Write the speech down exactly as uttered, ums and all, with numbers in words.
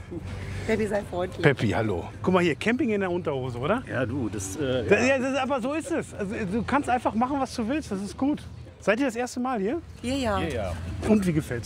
Peppi, sei freundlich. Peppi, hallo. Guck mal hier, Camping in der Unterhose, oder? Ja, du, das. Äh, Das, ja. ja, das, aber so ist es. Also, du kannst einfach machen, was du willst. Das ist gut. Seid ihr das erste Mal hier? Hier, ja. Ja, ja. Und wie gefällt's